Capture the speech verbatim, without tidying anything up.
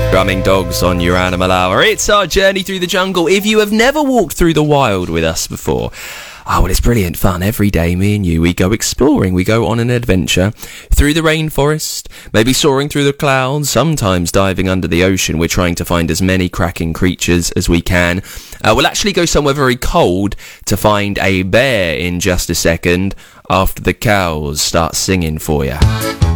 Drumming Dogs on your Animal Hour. It's our journey through the jungle. If you have never walked through the wild with us before, oh, well, it's brilliant fun. Every day, me and you, we go exploring. We go on an adventure through the rainforest, maybe soaring through the clouds, sometimes diving under the ocean. We're trying to find as many cracking creatures as we can. Uh, we'll actually go somewhere very cold to find a bear in just a second after the cows start singing for you.